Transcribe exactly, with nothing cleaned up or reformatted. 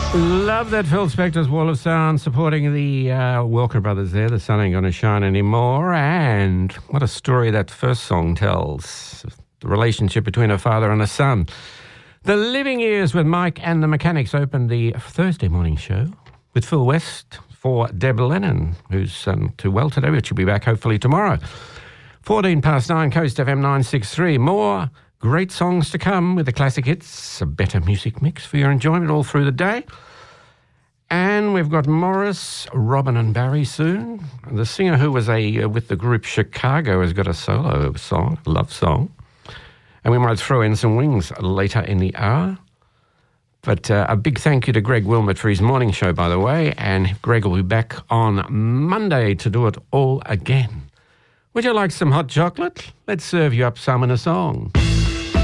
Love that Phil Spector's Wall of Sound supporting the uh, Walker Brothers there. The sun ain't gonna shine anymore. And what a story that first song tells. The relationship between a father and a son. The Living Years with Mike and the Mechanics opened the Thursday morning show with Phil West for Deb Lennon, who's um, too well today, but she'll be back hopefully tomorrow. fourteen past nine, Coast F M nine sixty-three. More great songs to come with the classic hits, a better music mix for your enjoyment all through the day. And we've got Morris, Robin and Barry soon. The singer who was a uh, with the group Chicago has got a solo song, a love song. And we might throw in some Wings later in the hour. But uh, a big thank you to Greg Wilmot for his morning show, by the way. And Greg will be back on Monday to do it all again. Would you like some hot chocolate? Let's serve you up some in a song.